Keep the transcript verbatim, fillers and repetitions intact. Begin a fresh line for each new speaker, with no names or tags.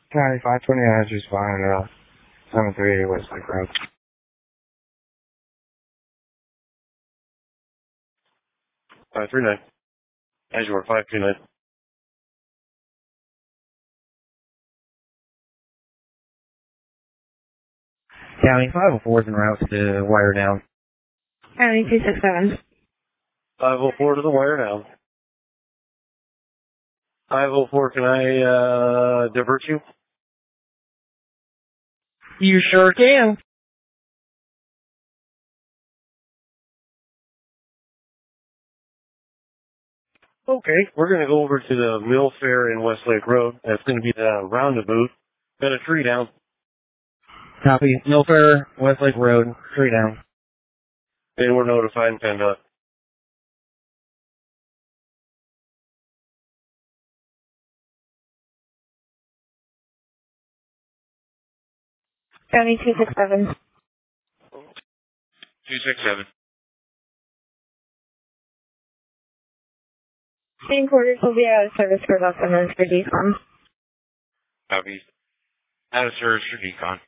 County five twenty-nine is responding to seven three eight West Lake Road.
five three nine. Azure five two nine.
County five oh four is en route to wire down.
County two six seven.
five oh four to the wire now. five oh four, can I uh, divert you?
You sure can.
Okay, we're going to go over to the Mill Fair in Westlake Road. That's going to be the roundabout. Got a tree down.
Copy. Milfair, Westlake Road, tree down.
And we're notifying PennDOT.
County two six seven.
two six seven.
Main quarters will be out of service for about seven minutes for decon.
Copy. Out of service for decon.